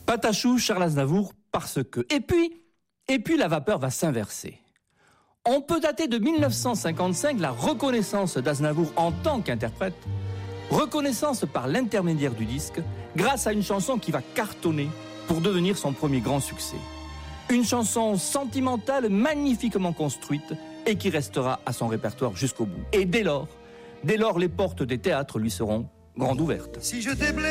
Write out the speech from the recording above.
Patachou, Charles Aznavour, parce que. Et puis la vapeur va s'inverser. On peut dater de 1955 la reconnaissance d'Aznavour en tant qu'interprète, reconnaissance par l'intermédiaire du disque, grâce à une chanson qui va cartonner pour devenir son premier grand succès. Une chanson sentimentale, magnifiquement construite, et qui restera à son répertoire jusqu'au bout. Et dès lors, les portes des théâtres lui seront grandes ouvertes. Si je t'ai